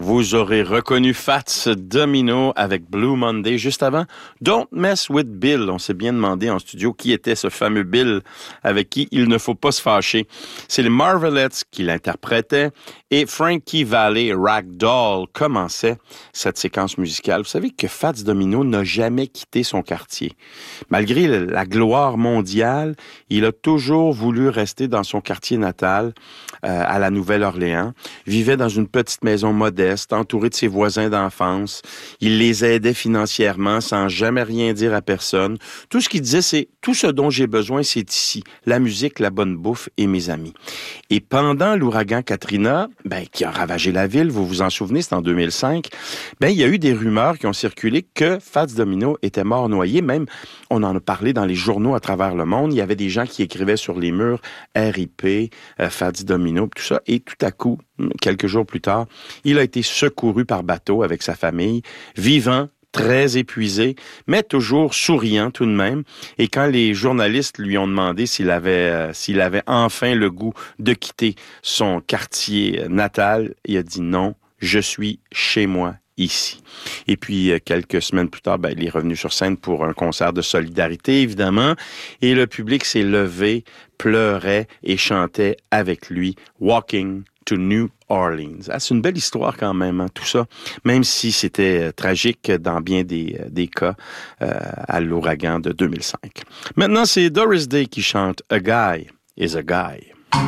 Vous aurez reconnu Fats Domino avec Blue Monday. Juste avant, Don't Mess with Bill. On s'est bien demandé en studio qui était ce fameux Bill avec qui il ne faut pas se fâcher. C'est les Marvelettes qui l'interprétaient et Frankie Valli, Ragdoll, commençait cette séquence musicale. Vous savez que Fats Domino n'a jamais quitté son quartier. Malgré la gloire mondiale, il a toujours voulu rester dans son quartier natal, à la Nouvelle-Orléans. Vivait dans une petite maison modeste, entouré de ses voisins d'enfance. Il les aidait financièrement sans jamais rien dire à personne. Tout ce qu'il disait, c'est « Tout ce dont j'ai besoin, c'est ici. La musique, la bonne bouffe et mes amis. » Et pendant l'ouragan Katrina, qui a ravagé la ville, vous vous en souvenez, c'est en 2005, il y a eu des rumeurs qui ont circulé que Fats Domino était mort noyé. Même, on en a parlé dans les journaux à travers le monde. Il y avait des gens qui écrivaient sur les murs « R.I.P. Fats Domino », tout ça. Et tout à coup, quelques jours plus tard, il a été secouru par bateau avec sa famille, vivant, très épuisé, mais toujours souriant tout de même. Et quand les journalistes lui ont demandé s'il avait enfin le goût de quitter son quartier natal, il a dit non, je suis chez moi ici. Et puis, quelques semaines plus tard, il est revenu sur scène pour un concert de solidarité, évidemment, et le public s'est levé, pleurait et chantait avec lui « Walking to New Orleans ». Ah, c'est une belle histoire quand même, hein, tout ça, même si c'était tragique dans bien des cas à l'ouragan de 2005. Maintenant, c'est Doris Day qui chante « A Guy is a Guy ».